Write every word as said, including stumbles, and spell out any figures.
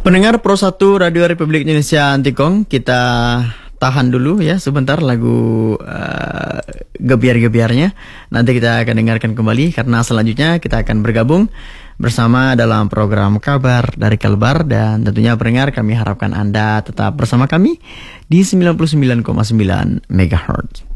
Pendengar Pro satu Radio Republik Indonesia Antikong, kita tahan dulu ya sebentar lagu uh, gebiar-gebiarnya. Nanti kita akan dengarkan kembali karena selanjutnya kita akan bergabung bersama dalam program Kabar dari Kalbar. Dan tentunya pendengar, kami harapkan Anda tetap bersama kami di sembilan puluh sembilan koma sembilan megahertz.